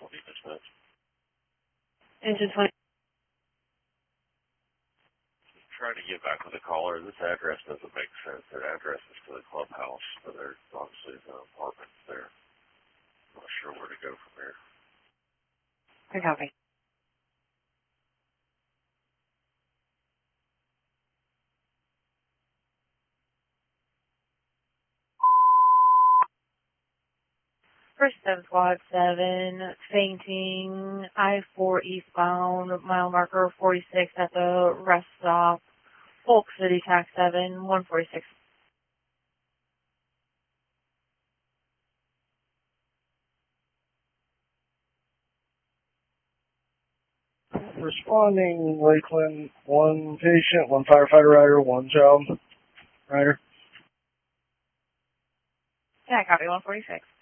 will be dismissed. Engine 20. Trying to get back with the caller. This address doesn't make sense. That address is to the clubhouse, but there's obviously an apartment there. I'm not sure where to go from here. I copy. First 7 Squad 7, fainting, I-4 eastbound, mile marker 46 at the rest stop, Polk City, Tax 7, 146. Responding, Lakeland, 1 patient, 1 firefighter rider, 1 child rider. Yeah, I copy 146.